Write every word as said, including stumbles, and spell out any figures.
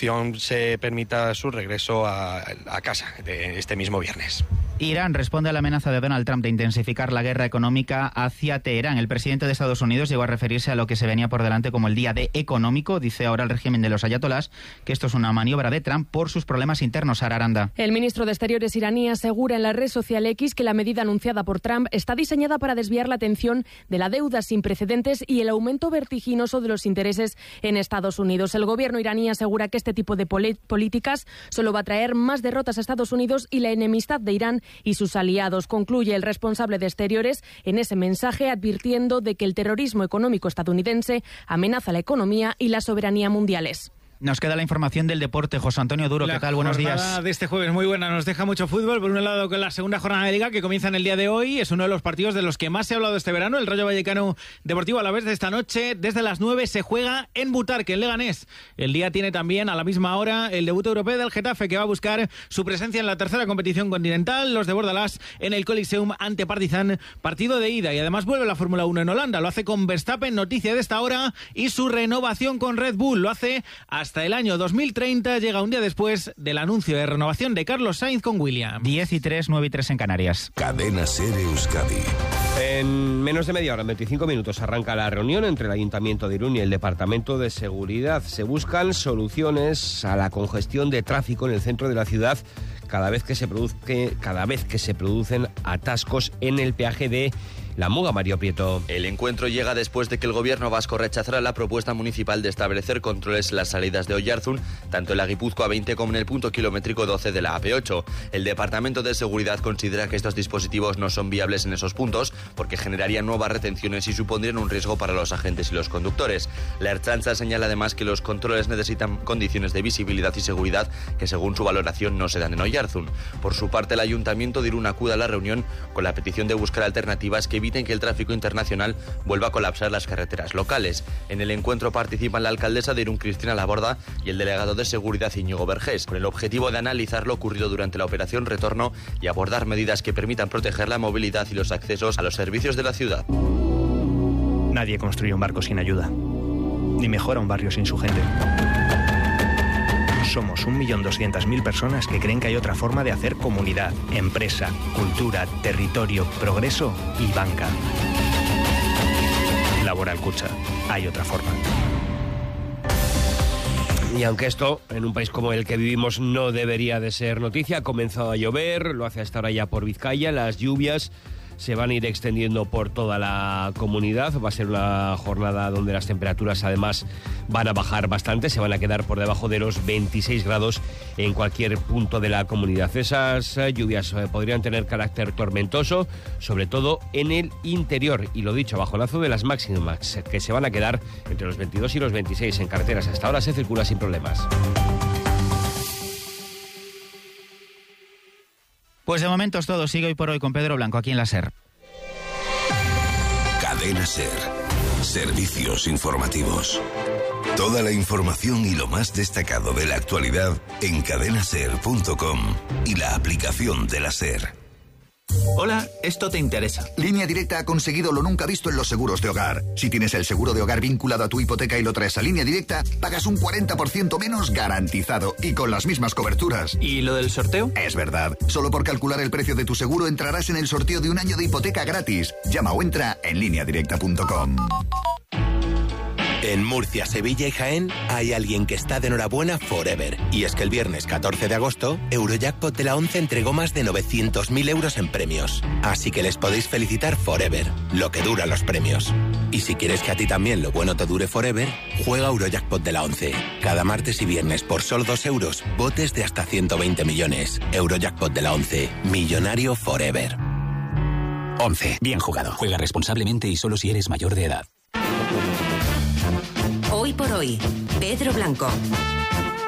opción se permita su regreso a, a casa de este mismo viernes. Irán responde a la amenaza de Donald Trump de intensificar la guerra económica hacia Teherán. El presidente de Estados Unidos llegó a referirse a lo que se venía por delante como el día D económico. Dice ahora el régimen de los ayatolás que esto es una maniobra de Trump por sus problemas internos. Sara Aranda. El ministro de Exteriores iraní asegura en la red social X que la medida anunciada por Trump está diseñada para desviar la atención de la deuda sin precedentes y el aumento vertiginoso de los intereses en Estados Unidos. El gobierno iraní asegura que este tipo de políticas solo va a traer más derrotas a Estados Unidos y la enemistad de Irán y sus aliados. Concluye el responsable de Exteriores en ese mensaje advirtiendo de que el terrorismo económico estadounidense amenaza la economía y la soberanía mundiales. Nos queda la información del deporte. José Antonio Duro, la ¿qué tal? Buenos días. La jornada de este jueves muy buena, nos deja mucho fútbol. Por un lado, con la segunda jornada de Liga que comienza en el día de hoy. Es uno de los partidos de los que más se ha hablado este verano. El Rayo Vallecano Deportivo Alavés de esta noche, desde las nueve, se juega en Butarque, en Leganés. El día tiene también, a la misma hora, el debut europeo del Getafe, que va a buscar su presencia en la tercera competición continental. Los de Bordalás en el Coliseum ante Partizan, partido de ida. Y además vuelve la Fórmula uno en Holanda. Lo hace con Verstappen, noticia de esta hora, y su renovación con Red Bull. Lo hace hasta el año dos mil treinta, llega un día después del anuncio de renovación de Carlos Sainz con Williams. diez y tres, nueve y tres en Canarias. Cadena SER Euskadi. En menos de media hora, en veinticinco minutos, arranca la reunión entre el Ayuntamiento de Irún y el Departamento de Seguridad. Se buscan soluciones a la congestión de tráfico en el centro de la ciudad cada vez que se produce, cada vez que se producen atascos en el peaje de La Muga. Mario Prieto. El encuentro llega después de que el gobierno vasco rechazara la propuesta municipal de establecer controles en las salidas de Oyarzún, tanto en la Guipúzcoa veinte como en el punto kilométrico doce de la A P ocho. El Departamento de Seguridad considera que estos dispositivos no son viables en esos puntos porque generarían nuevas retenciones y supondrían un riesgo para los agentes y los conductores. La Ertzaintza señala además que los controles necesitan condiciones de visibilidad y seguridad que según su valoración no se dan en Oyarzún. Por su parte, el Ayuntamiento de Irún acude a la reunión con la petición de buscar alternativas que eviten que el tráfico internacional vuelva a colapsar las carreteras locales. En el encuentro participan la alcaldesa de Irún, Cristina Laborda, y el delegado de Seguridad, Íñigo Vergés, con el objetivo de analizar lo ocurrido durante la operación Retorno y abordar medidas que permitan proteger la movilidad y los accesos a los servicios de la ciudad. Nadie construye un barco sin ayuda, ni mejora un barrio sin su gente. Somos un millón doscientas mil personas que creen que hay otra forma de hacer comunidad, empresa, cultura, territorio, progreso y banca. Laboral Kutxa. Hay otra forma. Y aunque esto, en un país como el que vivimos, no debería de ser noticia, ha comenzado a llover, lo hace hasta ahora ya por Vizcaya, las lluvias se van a ir extendiendo por toda la comunidad. Va a ser una jornada donde las temperaturas además van a bajar bastante, se van a quedar por debajo de los veintiséis grados en cualquier punto de la comunidad. Esas lluvias podrían tener carácter tormentoso, sobre todo en el interior, y lo dicho, bajonazo de las máximas, que se van a quedar entre los veintidós y los veintiséis en carreteras. Hasta ahora se circula sin problemas. Pues de momento es todo. Sigue hoy por hoy con Pedro Blanco aquí en la SER. Cadena SER. Servicios informativos. Toda la información y lo más destacado de la actualidad en cadena ser punto com y la aplicación de la SER. Hola, esto te interesa. Línea Directa ha conseguido lo nunca visto en los seguros de hogar. Si tienes el seguro de hogar vinculado a tu hipoteca y lo traes a Línea Directa, pagas un cuarenta por ciento menos garantizado y con las mismas coberturas. ¿Y lo del sorteo? Es verdad. Solo por calcular el precio de tu seguro entrarás en el sorteo de un año de hipoteca gratis. Llama o entra en línea directa punto com. En Murcia, Sevilla y Jaén hay alguien que está de enhorabuena forever. Y es que el viernes catorce de agosto, Eurojackpot de la once entregó más de novecientos mil euros en premios. Así que les podéis felicitar forever, lo que duran los premios. Y si quieres que a ti también lo bueno te dure forever, juega Eurojackpot de la once. Cada martes y viernes por solo dos euros, botes de hasta ciento veinte millones. Eurojackpot de la once, millonario forever. once. Bien jugado. Juega responsablemente y solo si eres mayor de edad. Hoy por hoy, Pedro Blanco.